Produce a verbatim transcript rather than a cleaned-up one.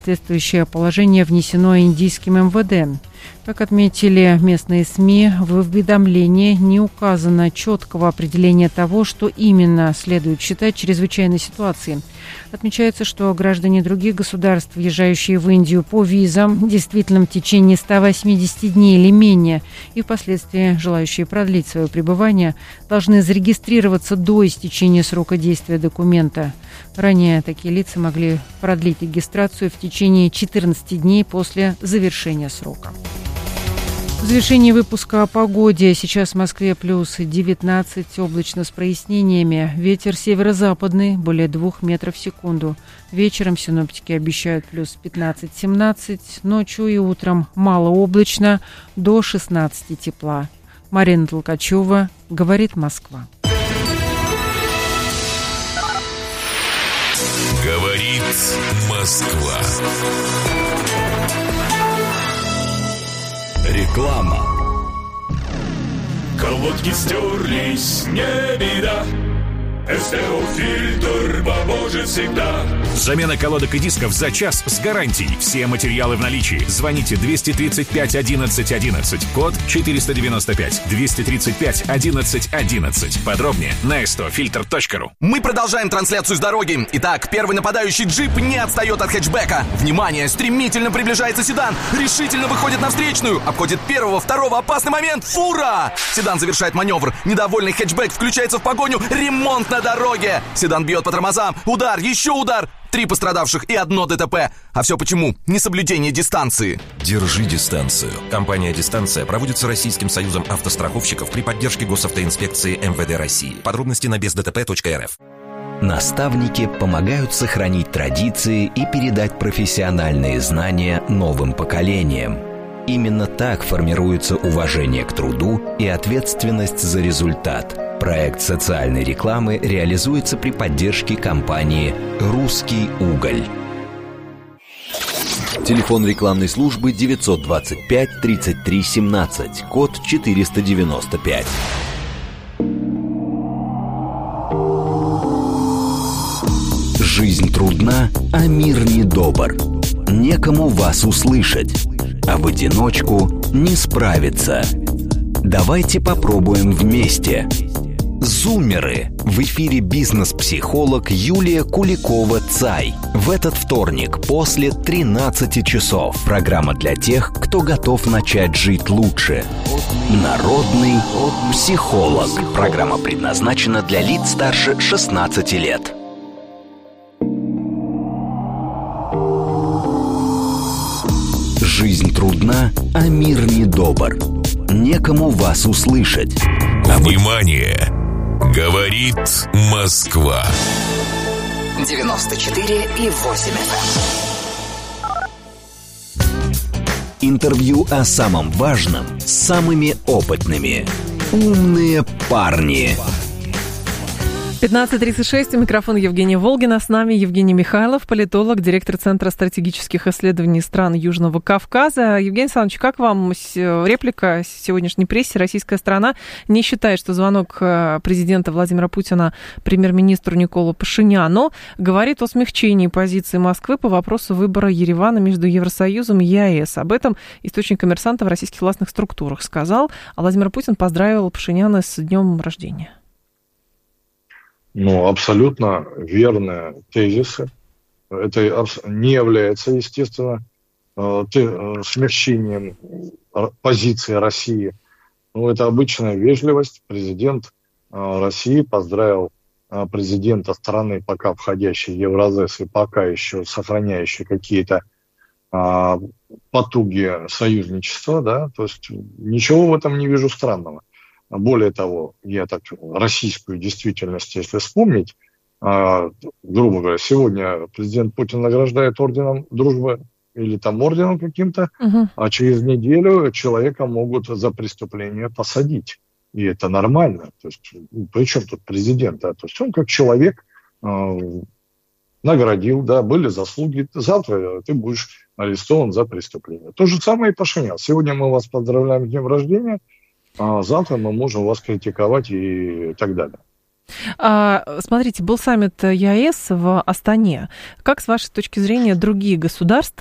Соответствующее положение внесено индийским эм вэ дэ. Как отметили местные СМИ, в уведомлении не указано четкого определения того, что именно следует считать чрезвычайной ситуацией. Отмечается, что граждане других государств, въезжающие в Индию по визам, действительно в течение ста восьмидесяти дней или менее, и впоследствии желающие продлить свое пребывание, должны зарегистрироваться до истечения срока действия документа. Ранее такие лица могли продлить регистрацию в течение четырнадцати дней после завершения срока. В завершении выпуска о погоде. Сейчас в Москве плюс девятнадцать, облачно с прояснениями. Ветер северо-западный, более двух метров в секунду. Вечером синоптики обещают плюс пятнадцать-семнадцать. Ночью и утром малооблачно, до шестнадцати тепла. Марина Толкачева, говорит Москва. Говорит Москва. Реклама. Колодки стерлись, не беда. эс тэ о-фильтр поможет всегда. Замена колодок и дисков за час с гарантией. Все материалы в наличии. Звоните двести тридцать пять одиннадцать одиннадцать. Код четыреста девяносто пять. двести тридцать пять одиннадцать одиннадцать. Подробнее на эс тэ о фильтр точка ру. Мы продолжаем трансляцию с дороги. Итак, первый нападающий джип не отстает от хэтчбека. Внимание, стремительно приближается седан. Решительно выходит на встречную. Обходит первого, второго. Опасный момент. Фура! Седан завершает маневр. Недовольный хэтчбек включается в погоню. Ремонт на дороге. Седан бьет по тормозам. Удар, еще удар. Три пострадавших и одно дэ тэ пэ. А все почему? Несоблюдение дистанции. Держи дистанцию. Компания «Дистанция» проводится Российским союзом автостраховщиков при поддержке госавтоинспекции эм вэ дэ России. Подробности на без дэ тэ пэ точка эр эф. Наставники помогают сохранить традиции и передать профессиональные знания новым поколениям. Именно так формируется уважение к труду и ответственность за результат. Проект социальной рекламы реализуется при поддержке компании «Русский уголь». Телефон рекламной службы девятьсот двадцать пять тридцать три семнадцать, код четыреста девяносто пять. Жизнь трудна, а мир недобр. Некому вас услышать, а в одиночку не справиться. Давайте попробуем вместе. Зумеры. В эфире бизнес-психолог Юлия Куликова-Цай. В этот вторник после тринадцати часов. Программа для тех, кто готов начать жить лучше. Народный психолог. Программа предназначена для лиц старше шестнадцати лет. Жизнь трудна, а мир недобр. Некому вас услышать. Внимание! Говорит Москва. девяносто четыре и восемь эф эм. Интервью о самом важном с самыми опытными. Умные парни. пятнадцать тридцать шесть, у микрофона Евгения Волгина. С нами Евгений Михайлов, политолог, директор Центра стратегических исследований стран Южного Кавказа. Евгений Александрович, как вам реплика сегодняшней прессе? Российская сторона не считает, что звонок президента Владимира Путина премьер-министру Николу Пашиняну говорит о смягчении позиции Москвы по вопросу выбора Еревана между Евросоюзом и е а эс. Об этом источник «Коммерсанта» в российских властных структурах сказал, а Владимир Путин поздравил Пашиняна с днем рождения. Ну, абсолютно верные тезисы. Это не является, естественно, смягчением позиции России. Ну, это обычная вежливость. Президент России поздравил президента страны, пока входящей в Евразес и пока еще сохраняющей какие-то потуги союзничества, да, то есть ничего в этом не вижу странного. Более того, я так российскую действительность, если вспомнить, э, грубо говоря, сегодня президент Путин награждает орденом дружбы или там орденом каким-то, uh-huh. а через неделю человека могут за преступление посадить. И это нормально. То есть, ну, при чем тут президент? Да? То есть он как человек э, наградил, да, были заслуги. Завтра ты будешь арестован за преступление. То же самое и Пашинян. Сегодня мы вас поздравляем с днем рождения, а завтра мы можем вас критиковать и так далее. А, смотрите, был саммит ЕАЭС в Астане. Как, с вашей точки зрения, другие государства